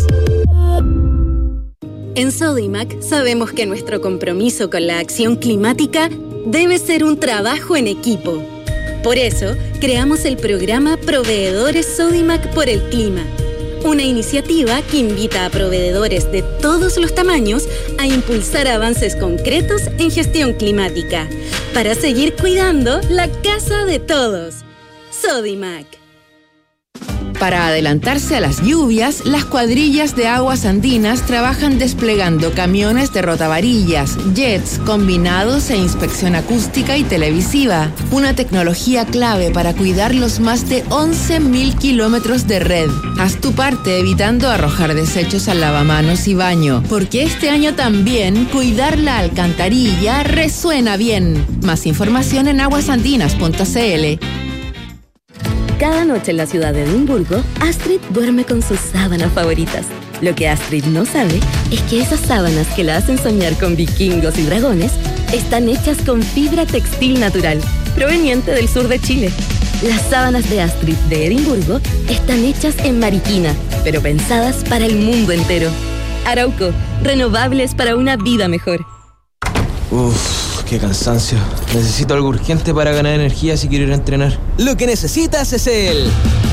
En Sodimac sabemos que nuestro compromiso con la acción climática debe ser un trabajo en equipo. Por eso, creamos el programa Proveedores Sodimac por el Clima, una iniciativa que invita a proveedores de todos los tamaños a impulsar avances concretos en gestión climática, para seguir cuidando la casa de todos. Sodimac. Para adelantarse a las lluvias, las cuadrillas de aguas andinas trabajan desplegando camiones de rotavarillas, jets, combinados e inspección acústica y televisiva. Una tecnología clave para cuidar los más de once mil kilómetros de red. Haz tu parte evitando arrojar desechos al lavamanos y baño, porque este año también cuidar la alcantarilla resuena bien. Más información en aguasandinas punto c l. Cada noche en la ciudad de Edimburgo, Astrid duerme con sus sábanas favoritas. Lo que Astrid no sabe es que esas sábanas que la hacen soñar con vikingos y dragones están hechas con fibra textil natural, proveniente del sur de Chile. Las sábanas de Astrid de Edimburgo están hechas en Mariquina, pero pensadas para el mundo entero. Arauco, renovables para una vida mejor. Uff, qué cansancio. Necesito algo urgente para ganar energía si quiero ir a entrenar. Lo que necesitas es el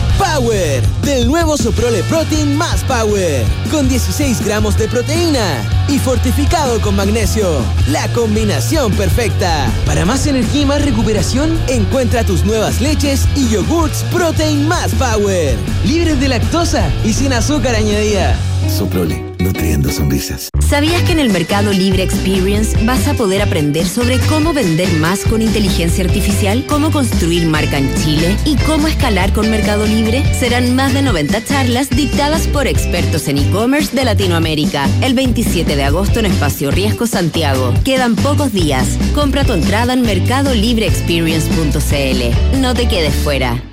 Power del nuevo Soprole Protein más Power, con dieciséis gramos de proteína y fortificado con magnesio. La combinación perfecta. Para más energía y más recuperación, encuentra tus nuevas leches y yogurts Protein más Power, libres de lactosa y sin azúcar añadida. Soprole, nutriendo sonrisas. ¿Sabías que en el Mercado Libre Experience vas a poder aprender sobre cómo vender más con inteligencia artificial, cómo construir marca en Chile y cómo escalar con Mercado Libre? Serán más de noventa charlas dictadas por expertos en e-commerce de Latinoamérica. El veintisiete de agosto en Espacio Riesgo, Santiago. Quedan pocos días. Compra tu entrada en mercado libre experience punto c l. No te quedes fuera.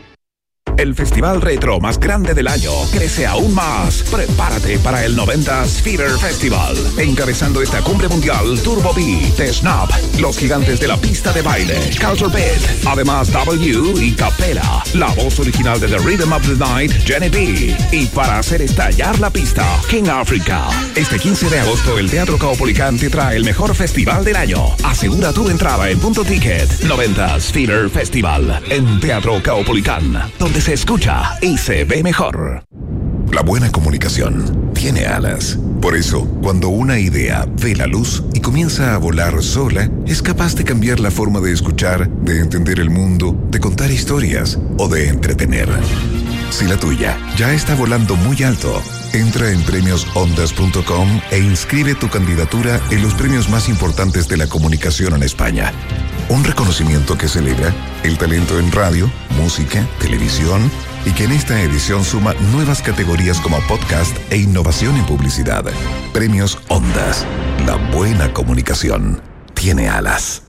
El festival retro más grande del año crece aún más. Prepárate para el noventas Fever Festival. Encabezando esta cumbre mundial, Turbo B, The Snap, los gigantes de la pista de baile, Culture Beat, además W y Capella, la voz original de The Rhythm of the Night, Jenny B. Y para hacer estallar la pista, King Africa. Este quince de agosto, el Teatro Caupolicán te trae el mejor festival del año. Asegura tu entrada en Punto Ticket. noventas Fever Festival, en Teatro Caupolicán, donde se escucha y se ve mejor. La buena comunicación tiene alas. Por eso, cuando una idea ve la luz y comienza a volar sola, es capaz de cambiar la forma de escuchar, de entender el mundo, de contar historias o de entretener. Si la tuya ya está volando muy alto, entra en premios ondas punto com e inscribe tu candidatura en los premios más importantes de la comunicación en España. Un reconocimiento que celebra el talento en radio, música, televisión y que en esta edición suma nuevas categorías como podcast e innovación en publicidad. Premios Ondas. La buena comunicación tiene alas.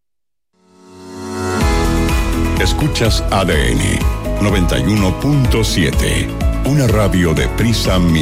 Escuchas A D N noventa y uno punto siete, una radio de Prisa